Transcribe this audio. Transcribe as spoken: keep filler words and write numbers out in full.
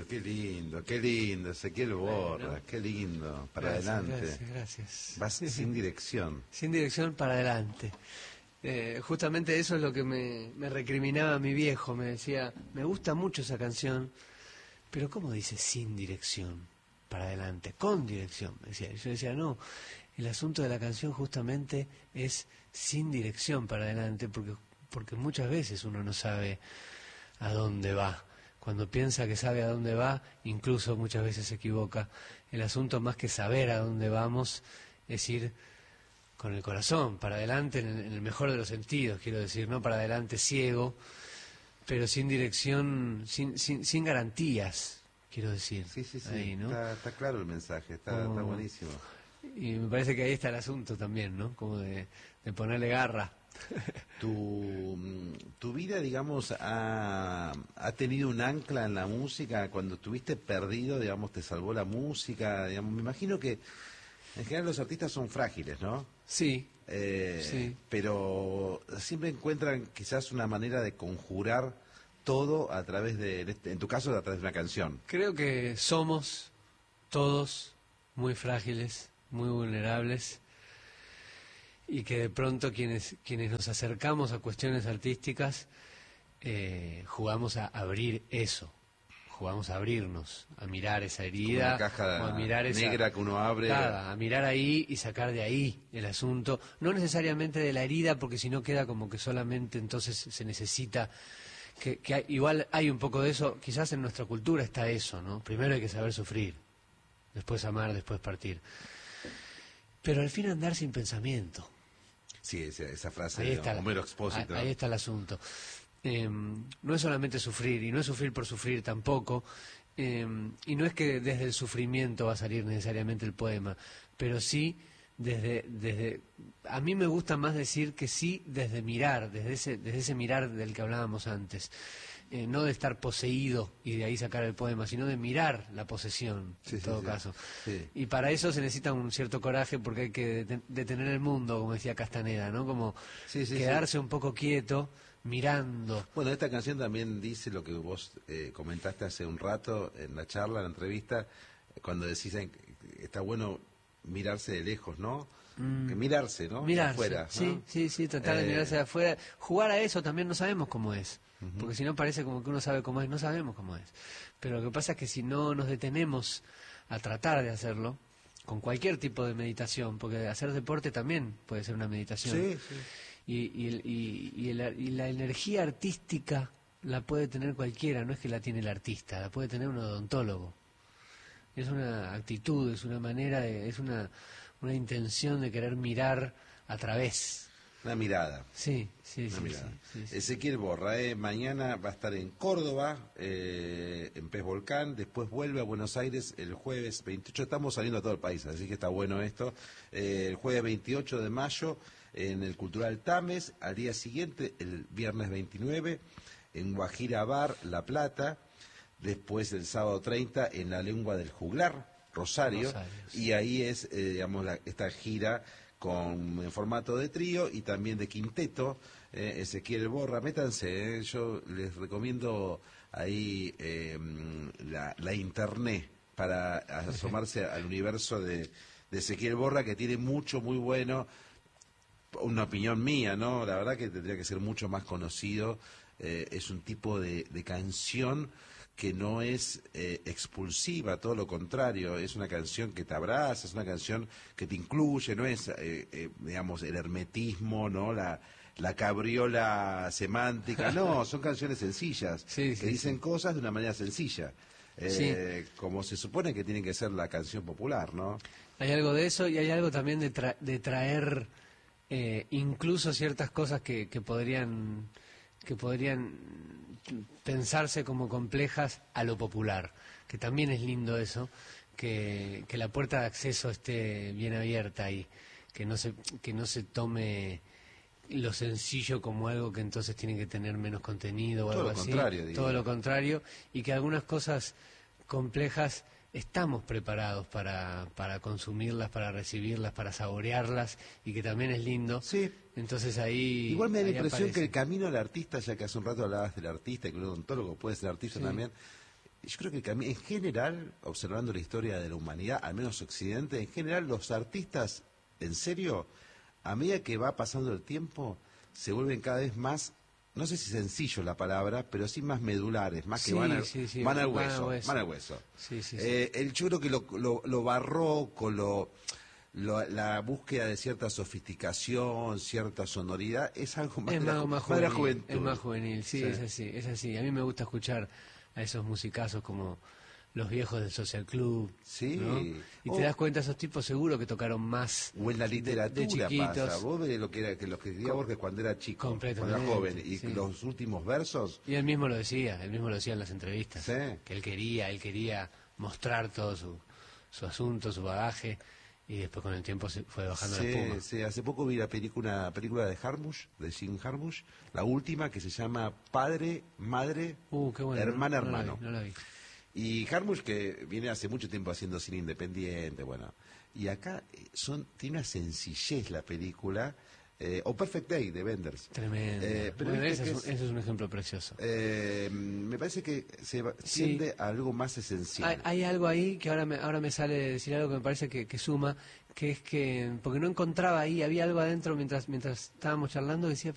qué lindo, qué lindo, Ezequiel Borra, bueno, qué lindo, para gracias, adelante. Gracias, gracias. Vas sin dirección. Sin dirección para adelante. Eh, justamente eso es lo que me, me recriminaba mi viejo, me decía, me gusta mucho esa canción, pero ¿cómo dice sin dirección para adelante? Con dirección, me decía. Y yo decía, no, el asunto de la canción justamente es sin dirección para adelante, porque, porque muchas veces uno no sabe a dónde va. Cuando piensa que sabe a dónde va, incluso muchas veces se equivoca. El asunto, más que saber a dónde vamos, es ir con el corazón para adelante, en el, en el mejor de los sentidos, quiero decir, no para adelante ciego, pero sin dirección, sin, sin, sin garantías, quiero decir. Sí, sí, sí, ahí, ¿no? está, está claro el mensaje, está, Como, está buenísimo. Y me parece que ahí está el asunto también, ¿no? Como de, de ponerle garra. Tu, tu vida, digamos, ha, ha tenido un ancla en la música. Cuando estuviste perdido, digamos, te salvó la música, digamos. Me imagino que en general los artistas son frágiles, ¿no? Sí, eh, sí. Pero siempre encuentran quizás una manera de conjurar todo a través de, en tu caso, a través de una canción. Creo que somos todos muy frágiles, muy vulnerables, y que de pronto quienes quienes nos acercamos a cuestiones artísticas eh, jugamos a abrir eso, jugamos a abrirnos, a mirar esa herida, como una caja o a mirar negra esa, que uno abre, nada, a mirar ahí y sacar de ahí el asunto, no necesariamente de la herida, porque si no queda como que solamente entonces se necesita que, que hay, igual hay un poco de eso, quizás en nuestra cultura está eso, ¿no? Primero hay que saber sufrir, después amar, después partir, pero al fin andar sin pensamiento. Sí, esa, esa frase Ahí de está, Homero Expósito. Ahí, ahí está el asunto. Eh, no es solamente sufrir, y no es sufrir por sufrir tampoco, eh, y no es que desde el sufrimiento va a salir necesariamente el poema, pero sí desde, desde a mí me gusta más decir que sí desde mirar, desde ese, desde ese mirar del que hablábamos antes. Eh, no de estar poseído y de ahí sacar el poema, sino de mirar la posesión, sí, en sí, todo sí. caso. Sí. Y para eso se necesita un cierto coraje, porque hay que deten- detener el mundo, como decía Castaneda, ¿no? Como Sí, sí, quedarse sí. un poco quieto, mirando. Bueno, esta canción también dice lo que vos eh, comentaste hace un rato en la charla, en la entrevista, cuando decís eh, está bueno mirarse de lejos, ¿no? Mm. Que mirarse, ¿no? Mirarse, De afuera, ¿no? sí, sí, sí, tratar de Eh, mirarse de afuera. Jugar a eso también no sabemos cómo es, Ujú. porque si no parece como que uno sabe cómo es, no sabemos cómo es. Pero lo que pasa es que si no nos detenemos a tratar de hacerlo, con cualquier tipo de meditación, porque hacer deporte también puede ser una meditación. Sí, sí. Y, y, el- y, y el- y la energía artística la puede tener cualquiera, no es que la tiene el artista, la puede tener un odontólogo. Es una actitud, es una manera, de, es una, una intención de querer mirar a través. Una mirada. Sí, sí, Una sí, mirada. sí, sí, sí. Ezequiel Borra, eh, mañana va a estar en Córdoba, eh, en Pez Volcán, después vuelve a Buenos Aires el jueves veintiocho, estamos saliendo a todo el país, así que está bueno esto, eh, el jueves veintiocho de mayo en el Cultural Tames, al día siguiente, el viernes veintinueve, en Guajira Bar, La Plata, después el sábado treinta en La Lengua del Juglar, Rosario, Rosario, sí. y ahí es, eh, digamos, la, esta gira con en formato de trío y también de quinteto. eh, Ezequiel Borra, métanse, eh, yo les recomiendo ahí eh, la, la internet para asomarse al universo de, de Ezequiel Borra, que tiene mucho muy bueno. Una opinión mía, ¿no? La verdad que tendría que ser mucho más conocido. Eh, es un tipo de, de canción que no es eh, expulsiva, todo lo contrario, es una canción que te abraza, es una canción que te incluye, no es, eh, eh, digamos, el hermetismo, ¿no? La, la cabriola semántica, no, son canciones sencillas, Sí, que sí, dicen sí. cosas de una manera sencilla, eh, como se supone que tiene que ser la canción popular, ¿no? Hay algo de eso y hay algo también de, tra- de traer eh, incluso ciertas cosas que, que podrían que podrían pensarse como complejas a lo popular, que también es lindo eso, que, que la puerta de acceso esté bien abierta y que no se que no se tome lo sencillo como algo que entonces tiene que tener menos contenido o Todo algo lo así, contrario, diría. todo lo contrario, y que algunas cosas complejas estamos preparados para, para consumirlas, para recibirlas, para saborearlas, y que también es lindo. Sí. Entonces ahí Igual me da la ahí impresión aparece. que el camino del artista, ya que hace un rato hablabas del artista, que el odontólogo puede ser artista Sí. también, yo creo que cami- en general, observando la historia de la humanidad, al menos Occidente, en general los artistas, en serio, a medida que va pasando el tiempo, se vuelven cada vez más, no sé si sencillo la palabra, pero sí más medulares, más que Sí, van al, sí, sí, van al van al hueso, hueso. van al hueso. Sí, sí, sí. Eh, el, yo creo que lo, lo, lo barroco, lo, lo- la búsqueda de cierta sofisticación, cierta sonoridad, es algo más, Es de, la, más, ju- más más de la juvenil, juventud. es más juvenil, sí, Sí. es así, es así. A mí me gusta escuchar a esos musicazos como los viejos del Social Club, Sí. ¿no? Y Oh. te das cuenta, esos tipos seguro que tocaron más O en la de- literatura de, chiquitos. pasa. Vos ves lo que era, que lo que escribía Com- Borges cuando era chico, cuando era completamente, joven, y sí. los últimos versos. Y él mismo lo decía, él mismo lo decía en las entrevistas, Sí. que él quería, él quería mostrar todo su, su asunto, su bagaje, y después con el tiempo se fue bajando la espuma. Sí, sí, hace poco vi la película, una película de Jarmusch, de Jim Jarmusch, la última que se llama Padre, Madre, Uh, qué bueno. Hermana, no, no la Hermano. vi, no la vi. Y Jarmusch, que viene hace mucho tiempo haciendo cine independiente, bueno. Y acá eh, son tiene una sencillez la película, eh, o Perfect Day de Wenders. Tremendo. Eh, pero Bueno, viste ese, que es, un- es- ese es un ejemplo precioso. Eh, me parece que se va- Sí. tiende a algo más esencial. Hay, hay algo ahí que ahora me, ahora me sale decir algo que me parece que, que suma, que es que, porque no encontraba ahí, había algo adentro mientras mientras estábamos charlando que decía,